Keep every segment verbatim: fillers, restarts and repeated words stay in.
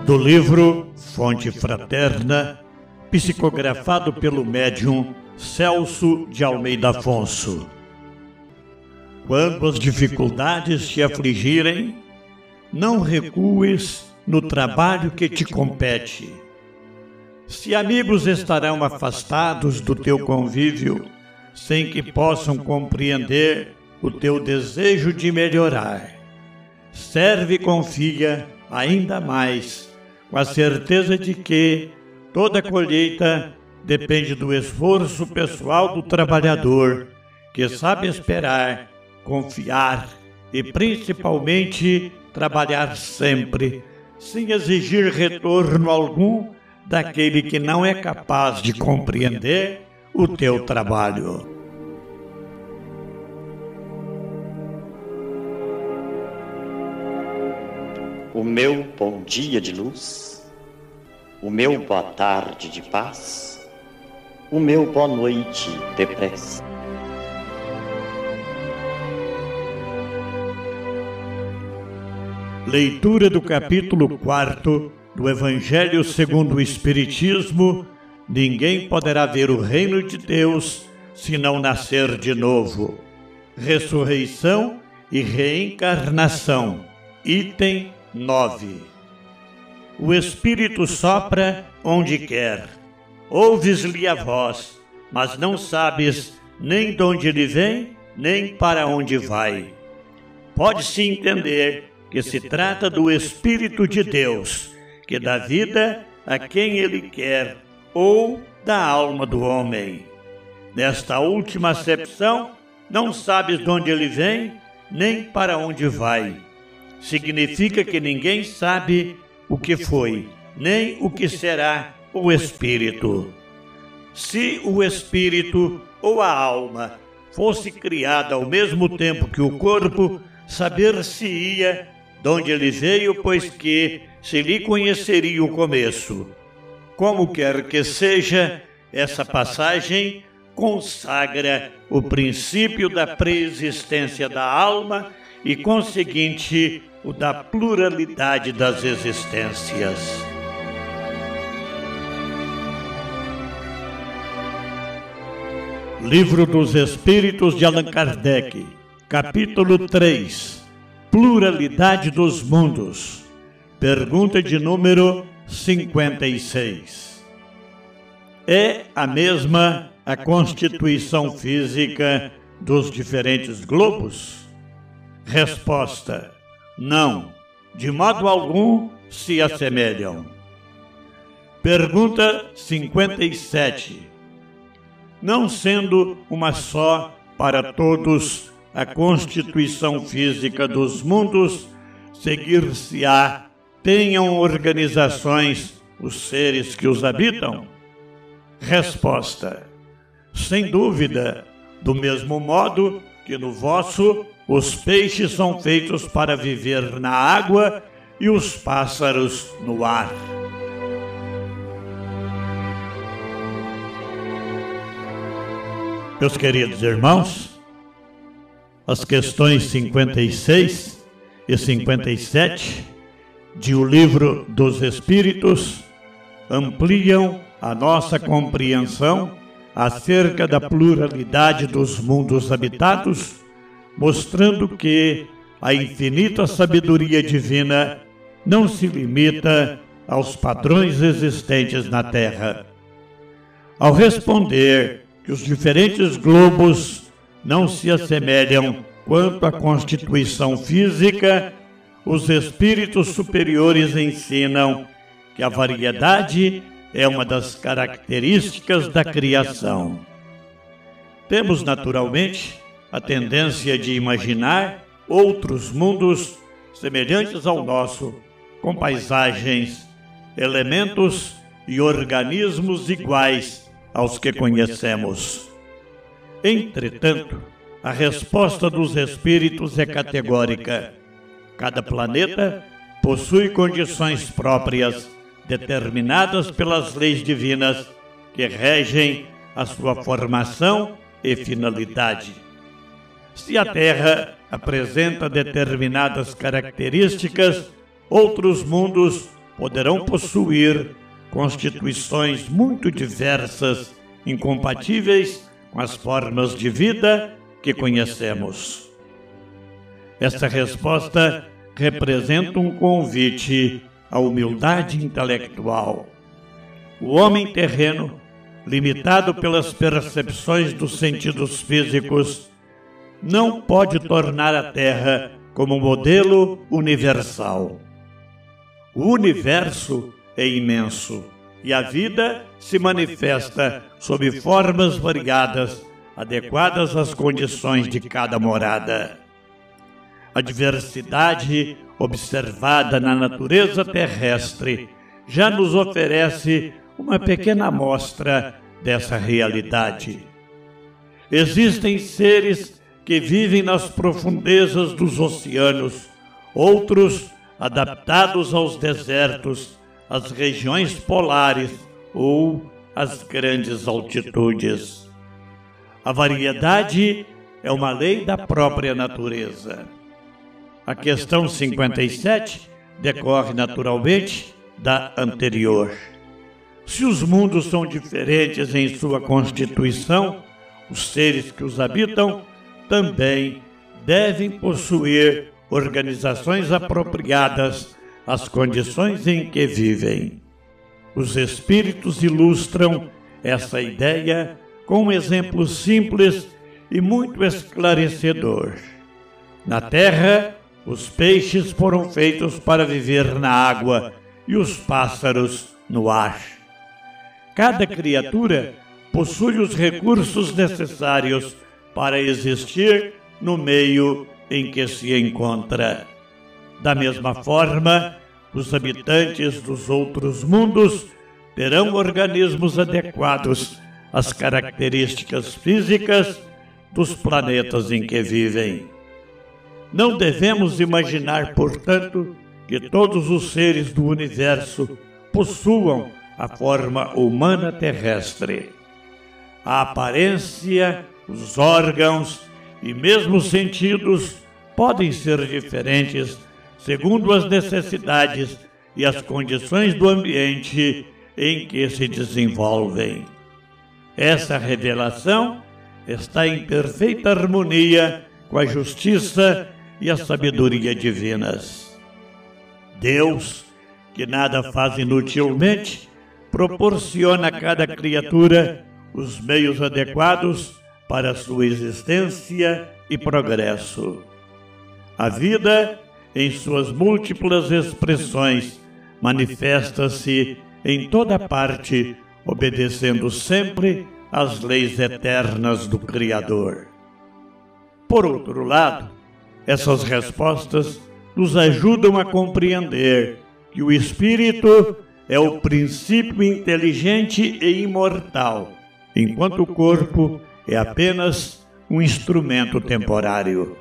Do livro Fonte Fraterna, psicografado pelo médium Celso de Almeida Afonso. Quando as dificuldades te afligirem, não recues no trabalho que te compete. Se amigos estarão afastados do teu convívio, sem que possam compreender o teu desejo de melhorar, serve e confia ainda mais, com a certeza de que toda colheita depende do esforço pessoal do trabalhador, que sabe esperar, confiar e principalmente trabalhar sempre, sem exigir retorno algum daquele que não é capaz de compreender o teu trabalho. O meu bom dia de luz, o meu boa tarde de paz, o meu boa noite de prece. Leitura do capítulo quarto do Evangelho segundo o Espiritismo. Ninguém poderá ver o reino de Deus se não nascer de novo. Ressurreição e reencarnação. Item nove. O Espírito sopra onde quer. Ouves-lhe a voz, mas não sabes nem de onde ele vem, nem para onde vai. Pode-se entender que se trata do Espírito de Deus, que dá vida a quem ele quer, ou da alma do homem. Nesta última acepção, não sabes de onde ele vem, nem para onde vai. Significa que ninguém sabe o que foi, nem o que será o Espírito. Se o Espírito ou a alma fosse criada ao mesmo tempo que o corpo, saber-se-ia de onde ele veio, pois que se lhe conheceria o começo. Como quer que seja, essa passagem consagra o princípio da preexistência da alma e, conseguinte, o da pluralidade das existências. Livro dos Espíritos de Allan Kardec, capítulo três. Pluralidade dos mundos. Pergunta de número cinquenta e seis. É a mesma a constituição física dos diferentes globos? Resposta: não, de modo algum se assemelham. Pergunta cinquenta e sete. Não sendo uma só para todos a constituição física dos mundos, seguir-se-á tenham organizações os seres que os habitam? Resposta: sem dúvida, do mesmo modo que no vosso os peixes são feitos para viver na água e os pássaros no ar. Meus queridos irmãos, as questões cinquenta e seis e cinquenta e sete de O Livro dos Espíritos ampliam a nossa compreensão acerca da pluralidade dos mundos habitados, mostrando que a infinita sabedoria divina não se limita aos padrões existentes na Terra. Ao responder que os diferentes globos não se assemelham quanto à constituição física, os espíritos superiores ensinam que a variedade é uma das características da criação. Temos, naturalmente, a tendência de imaginar outros mundos semelhantes ao nosso, com paisagens, elementos e organismos iguais aos que conhecemos. Entretanto, a resposta dos espíritos é categórica. Cada planeta possui condições próprias, determinadas pelas leis divinas, que regem a sua formação e finalidade. Se a Terra apresenta determinadas características, outros mundos poderão possuir constituições muito diversas, incompatíveis com as formas de vida que conhecemos. Esta resposta representa um convite à humildade intelectual. O homem terreno, limitado pelas percepções dos sentidos físicos, não pode tornar a Terra como modelo universal. O universo é imenso e a vida se manifesta sob formas variadas, adequadas às condições de cada morada. A diversidade observada na natureza terrestre já nos oferece uma pequena amostra dessa realidade. Existem seres que vivem nas profundezas dos oceanos, outros adaptados aos desertos, às regiões polares ou às grandes altitudes. A variedade é uma lei da própria natureza. A questão cinquenta e sete decorre naturalmente da anterior. Se os mundos são diferentes em sua constituição, os seres que os habitam também devem possuir organizações apropriadas às condições em que vivem. Os espíritos ilustram essa ideia com um exemplo simples e muito esclarecedor. Na Terra, os peixes foram feitos para viver na água e os pássaros no ar. Cada criatura possui os recursos necessários para existir no meio em que se encontra. Da mesma forma, os habitantes dos outros mundos terão organismos adequados às características físicas dos planetas em que vivem. Não devemos imaginar, portanto, que todos os seres do universo possuam a forma humana terrestre. A aparência, os órgãos e mesmo os sentidos podem ser diferentes segundo as necessidades e as condições do ambiente em que se desenvolvem. Essa revelação está em perfeita harmonia com a justiça e a sabedoria divinas. Deus, que nada faz inutilmente, proporciona a cada criatura os meios adequados para a sua existência e progresso. A vida, em suas múltiplas expressões, manifesta-se em toda parte, obedecendo sempre às leis eternas do Criador. Por outro lado, essas respostas nos ajudam a compreender que o espírito é o princípio inteligente e imortal, enquanto o corpo é apenas um instrumento temporário.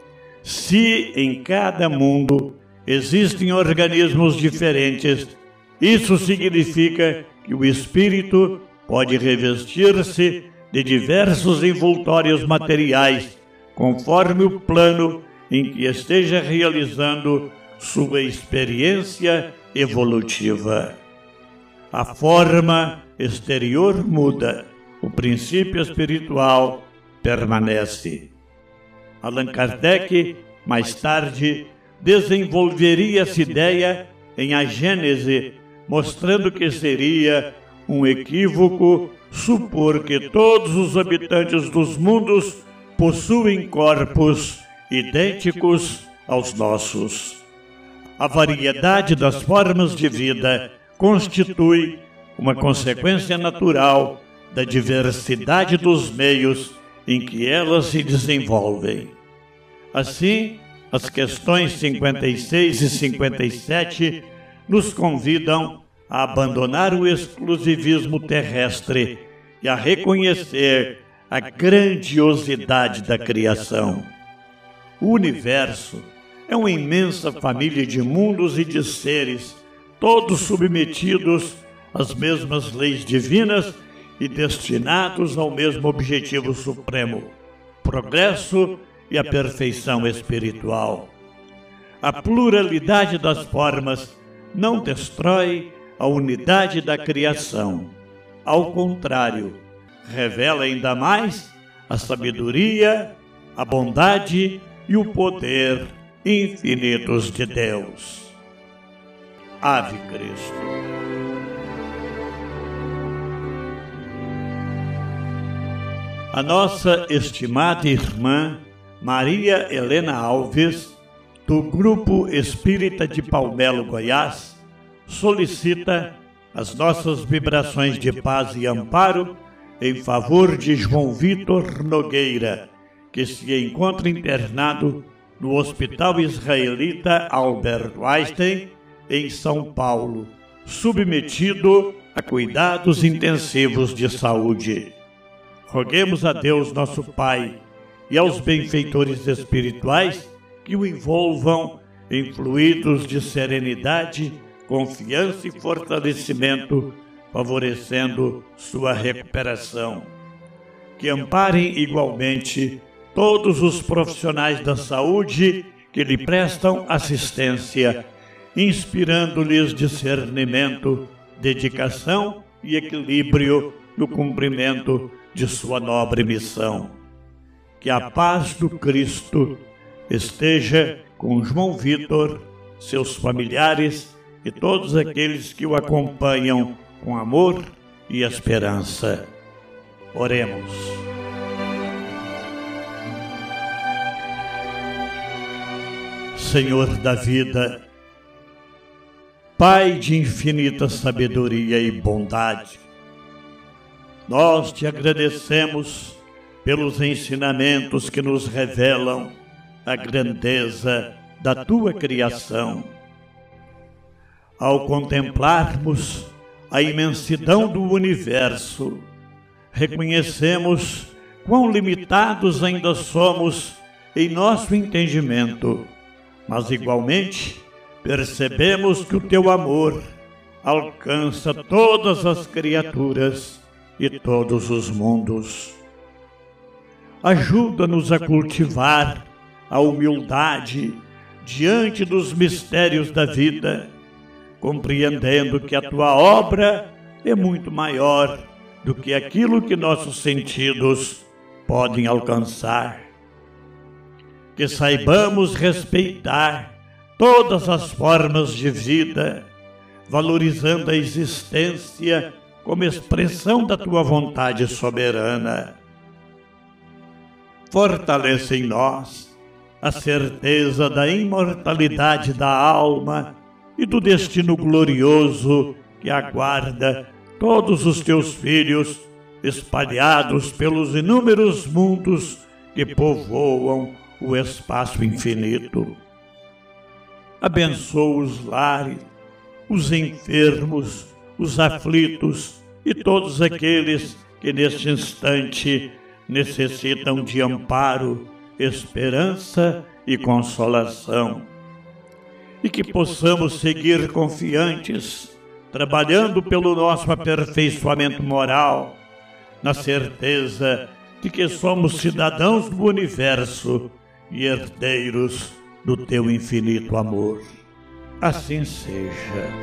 Se em cada mundo existem organismos diferentes, isso significa que o espírito pode revestir-se de diversos envoltórios materiais, conforme o plano em que esteja realizando sua experiência evolutiva. A forma exterior muda, o princípio espiritual permanece. Allan Kardec, mais tarde, desenvolveria essa ideia em A Gênese, mostrando que seria um equívoco supor que todos os habitantes dos mundos possuem corpos idênticos aos nossos. A variedade das formas de vida constitui uma consequência natural da diversidade dos meios em que elas se desenvolvem. Assim, as questões cinquenta e seis e cinquenta e sete nos convidam a abandonar o exclusivismo terrestre e a reconhecer a grandiosidade da criação. O universo é uma imensa família de mundos e de seres, todos submetidos às mesmas leis divinas e destinados ao mesmo objetivo supremo, progresso e a perfeição espiritual. A pluralidade das formas não destrói a unidade da criação. Ao contrário, revela ainda mais a sabedoria, a bondade e o poder infinitos de Deus. Ave Cristo. A nossa estimada irmã Maria Helena Alves, do Grupo Espírita de Palmelo, Goiás, solicita as nossas vibrações de paz e amparo em favor de João Vitor Nogueira, que se encontra internado no Hospital Israelita Albert Einstein, em São Paulo, submetido a cuidados intensivos de saúde. Roguemos a Deus, nosso Pai, e aos benfeitores espirituais que o envolvam em fluidos de serenidade, confiança e fortalecimento, favorecendo sua recuperação. Que amparem igualmente todos os profissionais da saúde que lhe prestam assistência, inspirando-lhes discernimento, dedicação e equilíbrio no cumprimento de sua nobre missão. Que a paz do Cristo esteja com João Vitor, seus familiares e todos aqueles que o acompanham com amor e esperança. Oremos. Senhor da vida, Pai de infinita sabedoria e bondade, nós te agradecemos pelos ensinamentos que nos revelam a grandeza da tua criação. Ao contemplarmos a imensidão do universo, reconhecemos quão limitados ainda somos em nosso entendimento, mas igualmente percebemos que o teu amor alcança todas as criaturas e todos os mundos. Ajuda-nos a cultivar a humildade diante dos mistérios da vida, compreendendo que a tua obra é muito maior do que aquilo que nossos sentidos podem alcançar. Que saibamos respeitar todas as formas de vida, valorizando a existência como expressão da tua vontade soberana. Fortalece em nós a certeza da imortalidade da alma e do destino glorioso que aguarda todos os teus filhos espalhados pelos inúmeros mundos que povoam o espaço infinito. Abençoa os lares, os enfermos, os aflitos e todos aqueles que neste instante necessitam de amparo, esperança e consolação. E que possamos seguir confiantes, trabalhando pelo nosso aperfeiçoamento moral, na certeza de que somos cidadãos do universo e herdeiros do teu infinito amor. Assim seja.